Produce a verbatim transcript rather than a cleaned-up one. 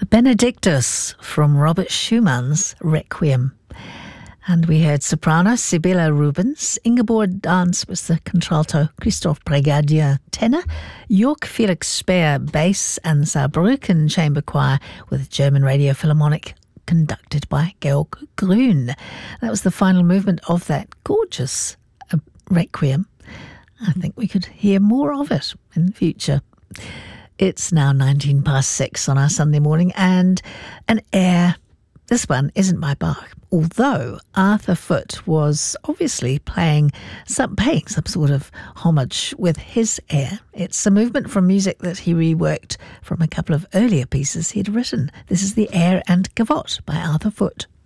Benedictus from Robert Schumann's Requiem. And we heard soprano Sibylla Rubens, Ingeborg Dance was the contralto, Christoph Brigadier tenor, Jörg Felix Speer bass, and Saarbrücken Chamber Choir with German Radio Philharmonic conducted by Georg Grün. That was the final movement of that gorgeous uh, Requiem. I think we could hear more of it in the future. It's now nineteen past six on our Sunday morning, and an air. This one isn't by Bach, although Arthur Foote was obviously playing some, paying some sort of homage with his air. It's a movement from music that he reworked from a couple of earlier pieces he'd written. This is the Air and Gavotte by Arthur Foote.